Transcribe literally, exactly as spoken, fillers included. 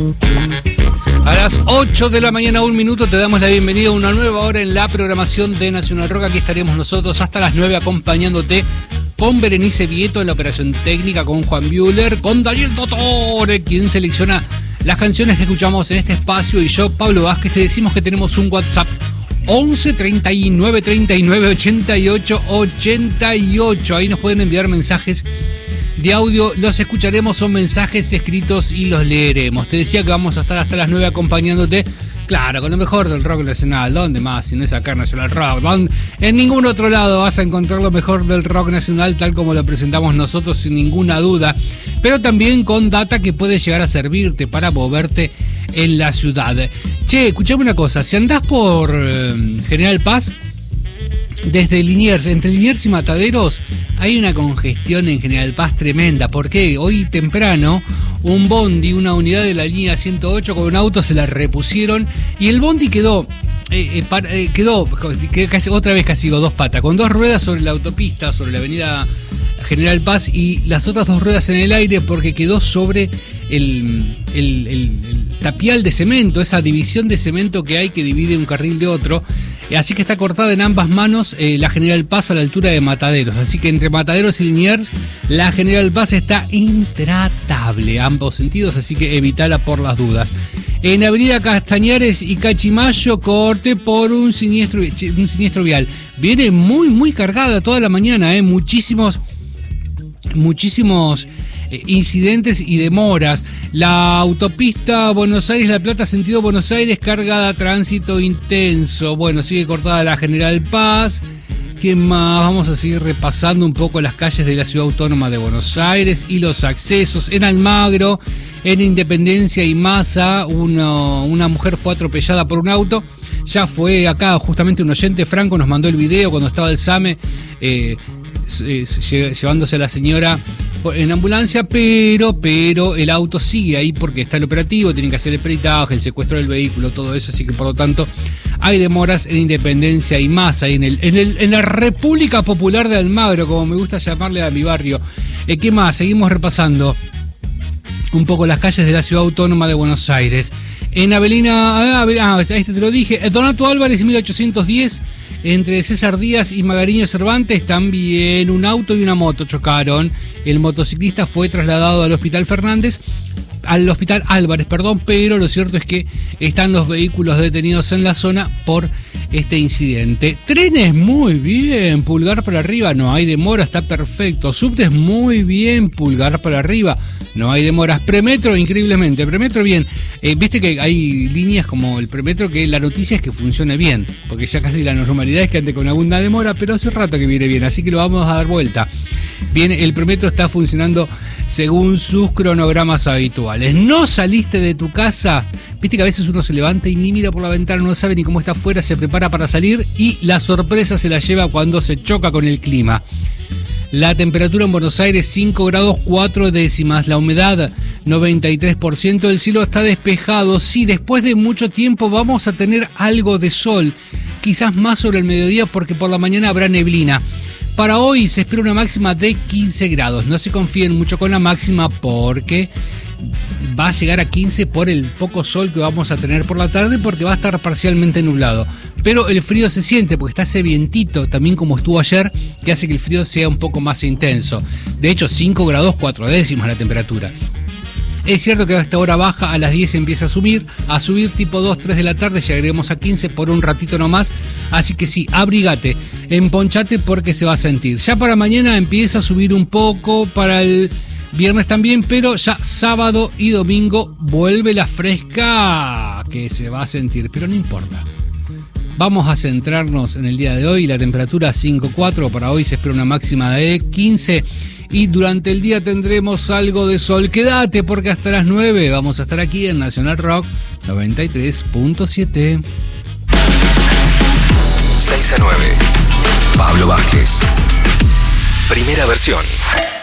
A las ocho de la mañana, un minuto, te damos la bienvenida a una nueva hora en la programación de Nacional Rock. Aquí estaremos nosotros hasta las nueve acompañándote con Berenice Vieto en la operación técnica, con Juan Buehler, con Daniel Dottore, quien selecciona las canciones que escuchamos en este espacio, y yo, Pablo Vázquez, te decimos que tenemos un WhatsApp once treinta y nueve treinta y nueve ochenta y ocho ochenta y ocho. Ahí nos pueden enviar mensajes de audio, los escucharemos, son mensajes escritos y los leeremos. Te decía que vamos a estar hasta las nueve acompañándote, claro, con lo mejor del rock nacional. ¿Dónde más? Si no es acá Nacional Rock. ¿Dónde? En ningún otro lado vas a encontrar lo mejor del rock nacional tal como lo presentamos nosotros, sin ninguna duda. Pero también con data que puede llegar a servirte para moverte en la ciudad. Che, escuchame una cosa. Si andás por eh, General Paz, desde Liniers, entre Liniers y Mataderos, hay una congestión en General Paz tremenda. Porque hoy temprano un bondi, una unidad de la línea ciento ocho con un auto se la repusieron y el bondi quedó, eh, eh, para, eh, quedó, quedó casi, otra vez casi dos patas, con dos ruedas sobre la autopista, sobre la avenida General Paz, y las otras dos ruedas en el aire porque quedó sobre el, el, el, el tapial de cemento, esa división de cemento que hay que divide un carril de otro. Así que está cortada en ambas manos eh, la General Paz a la altura de Mataderos. Así que entre Mataderos y Liniers, la General Paz está intratable a ambos sentidos, así que evitala por las dudas. En Avenida Castañares y Cachimayo, corte por un siniestro, un siniestro vial. Viene muy, muy cargada toda la mañana, eh, muchísimos, muchísimos eh, incidentes y demoras. La autopista Buenos Aires-La Plata, sentido Buenos Aires, cargada, tránsito intenso. Bueno, sigue cortada la General Paz. ¿Qué más? Vamos a seguir repasando un poco las calles de la Ciudad Autónoma de Buenos Aires y los accesos. En Almagro, en Independencia y Massa, una, una mujer fue atropellada por un auto. Ya fue acá justamente un oyente, Franco, nos mandó el video cuando estaba el SAME eh, eh, llevándose a la señora en ambulancia, pero pero el auto sigue ahí porque está el operativo, tienen que hacer el peritaje, el secuestro del vehículo, todo eso, así que por lo tanto hay demoras en Independencia y más, ahí en el, en el en la República Popular de Almagro, como me gusta llamarle a mi barrio. Eh, ¿Qué más? Seguimos repasando un poco las calles de la Ciudad Autónoma de Buenos Aires. En Avelina, ah, ah este te lo dije, Donato Álvarez, mil ochocientos diez, entre César Díaz y Magariño Cervantes, también un auto y una moto chocaron. El motociclista fue trasladado al Hospital Fernández, al Hospital Álvarez, perdón, pero lo cierto es que están los vehículos detenidos en la zona por este incidente. Trenes, muy bien, pulgar para arriba, no hay demora, está perfecto. Subtes, muy bien, pulgar para arriba, no hay demoras. Premetro, increíblemente, Premetro bien. Eh, Viste que hay líneas como el Premetro que la noticia es que funcione bien, porque ya casi la normalidad es que ande con alguna demora, pero hace rato que viene bien, así que lo vamos a dar vuelta. Bien, el Premetro está funcionando según sus cronogramas habituales. ¿No saliste de tu casa? Viste que a veces uno se levanta y ni mira por la ventana, no sabe ni cómo está afuera, se prepara para salir y la sorpresa se la lleva cuando se choca con el clima. La temperatura en Buenos Aires cinco grados cuatro décimas, la humedad noventa y tres por ciento, el cielo está despejado. Sí, después de mucho tiempo vamos a tener algo de sol, quizás más sobre el mediodía porque por la mañana habrá neblina. Para hoy se espera una máxima de quince grados. No se confíen mucho con la máxima porque va a llegar a quince por el poco sol que vamos a tener por la tarde, porque va a estar parcialmente nublado. Pero el frío se siente porque está ese vientito, también como estuvo ayer, que hace que el frío sea un poco más intenso. De hecho, cinco grados cuatro décimas la temperatura. Es cierto que a esta hora baja, a las diez empieza a subir, a subir tipo dos, tres de la tarde, llegaremos a quince por un ratito nomás, así que sí, abrigate, emponchate porque se va a sentir. Ya para mañana empieza a subir un poco, para el viernes también, pero ya sábado y domingo vuelve la fresca que se va a sentir, pero no importa. Vamos a centrarnos en el día de hoy, la temperatura cinco cuatro, para hoy se espera una máxima de quince. Y durante el día tendremos algo de sol. Quédate porque hasta las nueve vamos a estar aquí en Nacional Rock noventa y tres punto siete. seis a nueve. Pablo Vázquez. Primera versión.